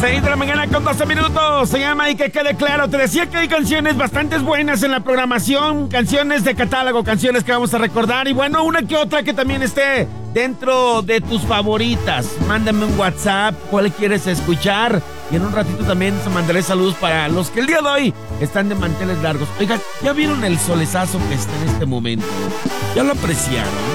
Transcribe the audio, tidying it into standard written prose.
6 de la mañana con 12 minutos. Se llama Y que quede claro. Te decía que hay canciones bastante buenas en la programación. Canciones de catálogo, canciones que vamos a recordar. Y bueno, una que otra que también esté dentro de tus favoritas. Mándame un WhatsApp, cuál quieres escuchar. Y en un ratito también te mandaré saludos para los que el día de hoy están de manteles largos. Oiga, ¿ya vieron el solezazo que está en este momento? ¿Ya lo apreciaron?